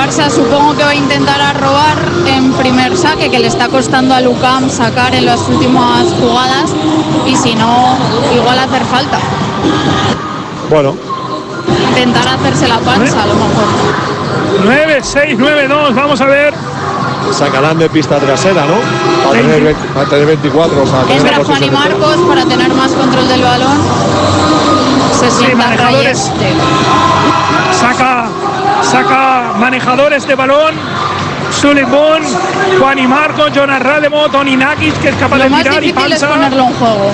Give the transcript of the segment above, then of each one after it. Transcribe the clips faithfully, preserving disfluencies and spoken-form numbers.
Barça supongo que va a intentar a robar en primer saque, que le está costando a Lucam sacar en las últimas jugadas, y si no, igual hacer falta. Bueno. Intentar hacerse la panza, a lo mejor. nueve seis nueve dos, vamos a ver. Sacarán de pista trasera, ¿no? Para tener, veinte, para tener veinticuatro. O sea, entra Juan y Marcos para tener más control del balón. Se sienta sí, manejadores. Saca, saca manejadores de balón. Sullivan, Juan y Marcos, Jonas Rademo, Toni Nakic, que es capaz Lo de más tirar y difícil panza. Es ponerlo en juego.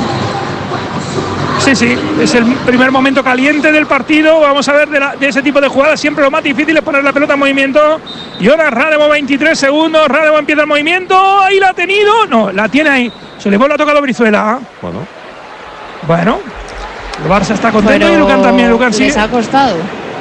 Sí, sí, es el primer momento caliente del partido. Vamos a ver de, la, de ese tipo de jugadas. Siempre lo más difícil es poner la pelota en movimiento. Jonas Rademo, veintitrés segundos. Rademo empieza el movimiento. Ahí la ha tenido. No, la tiene ahí. Sullivan la ha tocado Brizuela. Bueno. Bueno. El Barça está contento. Pero y Lucán también. Lucán sí. Les ha costado.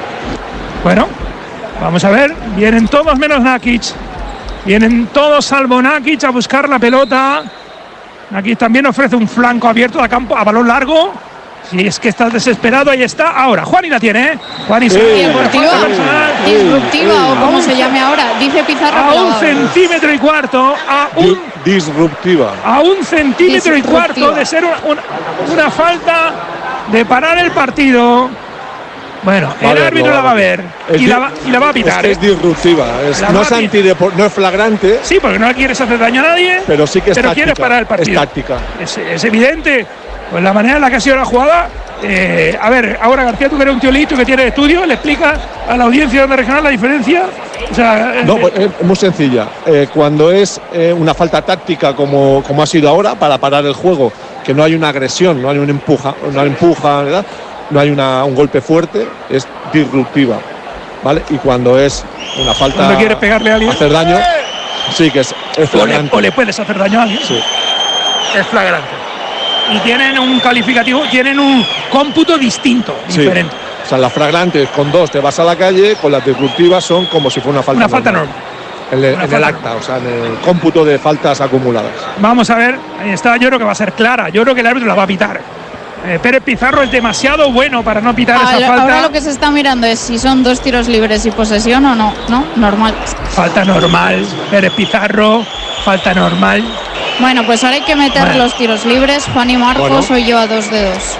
Bueno, vamos a ver. Vienen todos menos Nakic. Vienen todos salvo Nakic a buscar la pelota. Nakic también ofrece un flanco abierto a campo, a balón largo. Si es que estás desesperado, ahí está. Ahora, Juani la tiene, ¿eh? Juani se disruptiva, disruptiva o como se llame ahora. Dice Pizarro. A un centímetro y cuarto. A un, disruptiva. A un centímetro y cuarto de ser una, una, una falta de parar el partido. Bueno, el vale, árbitro la va a ver y la va, y la va a pitar. Es, que es disruptiva, es, no, es antidepor, no es flagrante. Sí, porque no quieres hacer daño a nadie, pero sí que es pero táctica, quieres parar el partido. Es táctica. Es, es evidente, pues la manera en la que ha sido la jugada. Eh, a ver, ahora García, tú que eres un tío listo que tiene estudio, ¿le explicas a la audiencia de Onda Regional la diferencia? O sea, no, pues, es muy sencilla. Eh, cuando es eh, una falta táctica como, como ha sido ahora, para parar el juego, que no hay una agresión, no hay un empuja, no hay empuja, ¿verdad? No hay una, un golpe fuerte, es disruptiva, ¿vale? Y cuando es una falta, cuando quieres pegarle a alguien, hacer daño, sí que es, es flagrante. O le, o le puedes hacer daño a alguien. Sí. Es flagrante. Y tienen un calificativo, tienen un cómputo distinto, sí. diferente. O sea, las flagrantes con dos te vas a la calle, con las disruptivas son como si fuera una falta Una falta normal. normal. En, el, en el acta, normal. O sea, en el cómputo de faltas acumuladas. Vamos a ver, ahí está, yo creo que va a ser clara, yo creo que el árbitro la va a pitar. Eh, Pérez Pizarro es demasiado bueno para no pitar ahora, esa falta. Ahora lo que se está mirando es si son dos tiros libres y posesión o no, ¿no? Normal. Falta normal, Pérez Pizarro, falta normal. Bueno, pues ahora hay que meter bueno. los tiros libres. Juan y Marcos, bueno. Hoy lleva dos de dos.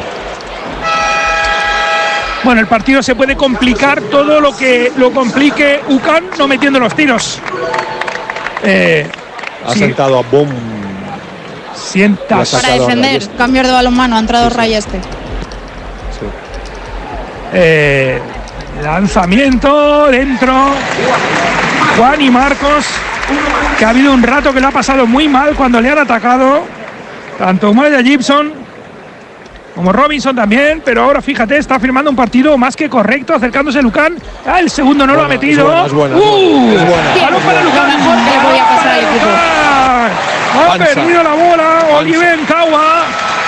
Bueno, el partido se puede complicar todo lo que lo complique Ucán no metiendo los tiros. Eh, ha sí. sentado a Bom. Sientas. Para defender, cambios de balonmano, ha entrado sí, sí. Ray este. Sí. Eh, lanzamiento dentro. Juan y Marcos, que ha habido un rato que le ha pasado muy mal cuando le han atacado. Tanto Maya Gibson como Robinson también, pero ahora fíjate, está firmando un partido más que correcto, acercándose a Lucán. Ah, el segundo no buena, lo ha metido. Es buena, es buena, uh, es buena. Balón para Lucán. Lo mejor que le podía pasar al equipo. Ha Panza. perdido la bola, Oliver Kawa.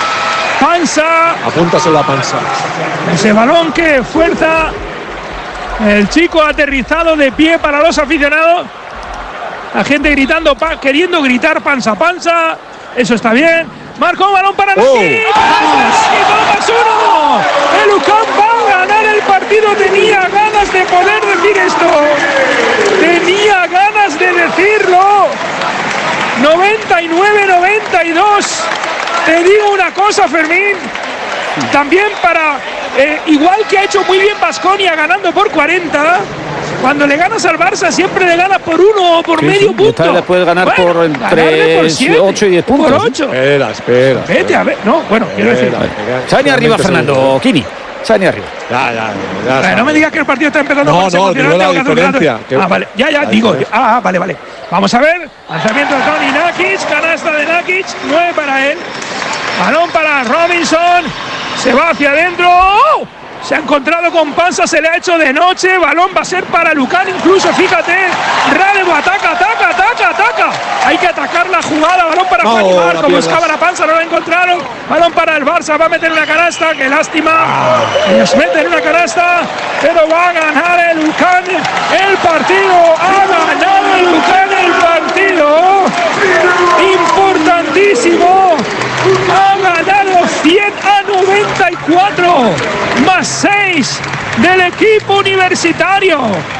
Panza. Apúntase la panza. Ese balón que fuerza. El chico ha aterrizado de pie para los aficionados. La gente gritando, pa, queriendo gritar panza, panza. Eso está bien. Marcó balón para Nakic. Oh. ¡Vamos! uno! El Ucán va a ganar el partido. Tenía ganas de poder decir esto. Tenía ganas de decirlo. noventa y nueve noventa y dos. Te digo una cosa, Fermín. También para, eh, igual que ha hecho muy bien Baskonia ganando por cuarenta, cuando le ganas al Barça siempre le ganas por uno o por sí, medio sí. punto. Esta vez puedes ganar bueno, por entre ocho y diez puntos. Por ocho. Espera, espera. Vete a ver. No, bueno, quiero decir. Sani arriba, Fernando. Kini. Sani arriba. Ya, ya, ya. Vale, no me digas que el partido está empezando no, por no, digo la diferencia. Que... Ah, vale. Ya, ya, la digo. Diferencia. Ah, vale, vale. Vamos a ver. Lanzamiento de Toni Nakic. Canasta de Nakic. nueve para él. Balón para Robinson. Se va hacia adentro. ¡Oh! Se ha encontrado con Panza, se le ha hecho de noche. Balón va a ser para Lucán, incluso, fíjate. Rademo ataca, ataca, ataca, ataca. Hay que atacar la jugada. Balón para Juan y Marcos. Buscaba la Panza, no la encontraron. Balón para el Barça, va a meter una canasta. Qué lástima. Ellos meten una canasta, pero va a ganar el Lucán el partido. Ha ganado el Lucán el partido. Importantísimo. Ha ganado cien a noventa y cuatro más seis del equipo universitario.